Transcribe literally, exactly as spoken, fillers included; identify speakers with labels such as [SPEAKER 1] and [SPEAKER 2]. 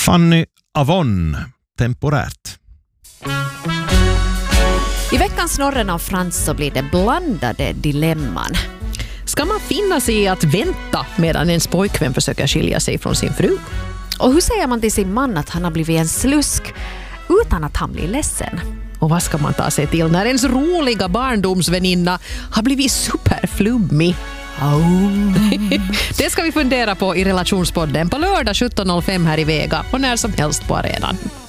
[SPEAKER 1] Fanny Avon, temporärt.
[SPEAKER 2] I veckans Norren av Frans så blir det blandade dilemman.
[SPEAKER 3] Ska man finna sig i att vänta medan ens pojkvän försöker skilja sig från sin fru?
[SPEAKER 2] Och hur säger man till sin man att han har blivit en slusk utan att han blir ledsen?
[SPEAKER 3] Och vad ska man ta sig till när ens roliga barndomsväninna har blivit superflummig? Oh. Det ska vi fundera på i Relationspodden på lördag sjutton noll fem här i Vega och när som helst på arenan.